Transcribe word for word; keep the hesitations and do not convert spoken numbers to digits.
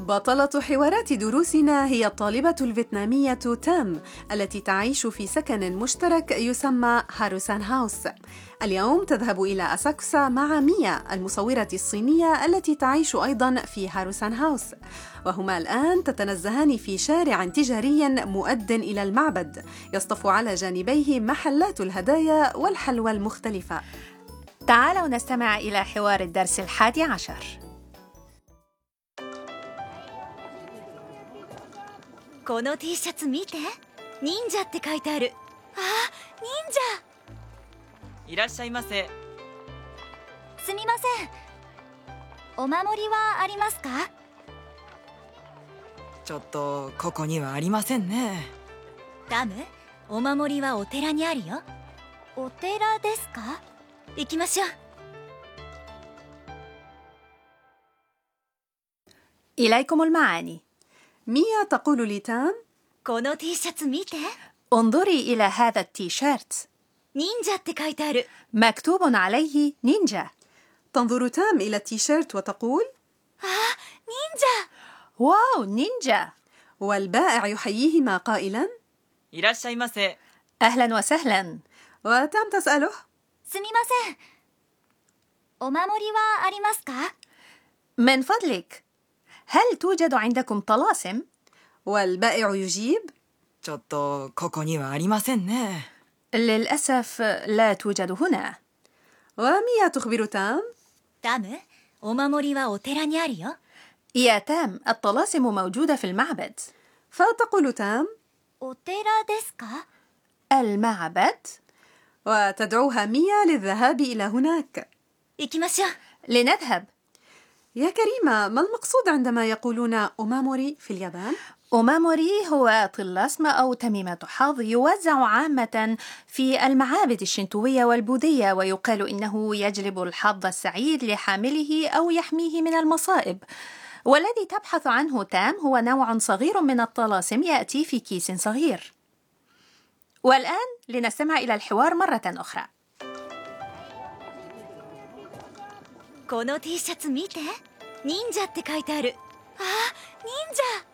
بطلة حوارات دروسنا هي الطالبة الفيتنامية تام التي تعيش في سكن مشترك يسمى هاروسان هاوس. اليوم تذهب إلى أساكوسا مع ميا المصورة الصينية التي تعيش أيضاً في هاروسان هاوس، وهما الآن تتنزهان في شارع تجاري مؤد إلى المعبد يصطف على جانبيه محلات الهدايا والحلوى المختلفة. تعالوا نستمع إلى حوار الدرس الحادي عشر. この T シャツ見て、忍者って書いてある。あ、忍者。 いらっしゃいませ。 すみません。お守りはありますか？ ちょっとここにはありませんね。 ダム、お守りはお寺にあるよ。お寺ですか？行きましょう。 إليكم المعاني. ميا تقول لتام: この T シャツ見て。 انظري إلى هذا التيشيرت. 忍者って書いてある。 مكتوب عليه نينجا. تنظر تام إلى التيشيرت وتقول: あ、忍者。 واو، نينجا. والبائع يحييهما قائلاً: いらっしゃいませ。 أهلا وسهلا. وتام تسأله: すみません。お守りはありますか？ من فضلك، هل توجد عندكم طلاسم؟ والبائع يجيب: ちょっとここにはありませんね。 للأسف لا توجد هنا. وميا تخبر تام: ダム、お守りはお寺にあるよ。 يا تام، الطلاسم موجودة في المعبد. فتقول تام: お寺ですか؟ المعبد؟ وتدعوها ميا للذهاب إلى هناك. 行きましょう。 لنذهب. يا كريمة، ما المقصود عندما يقولون أوماموري في اليابان؟ أوماموري هو طلاسم أو تميمة حظ يوزع عامة في المعابد الشنتوية والبوذية، ويقال إنه يجلب الحظ السعيد لحامله أو يحميه من المصائب. والذي تبحث عنه تام هو نوع صغير من الطلاسم يأتي في كيس صغير. والآن لنستمع إلى الحوار مرة أخرى. この T シャツ見て、忍者って書いてある。あ、忍者。